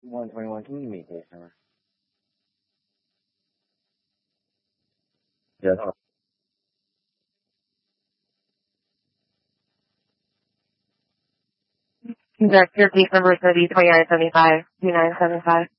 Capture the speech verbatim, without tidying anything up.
one twenty-one, can you meet this number? Yes. That's your case number thirty twenty-nine seventy-five two nine seven five.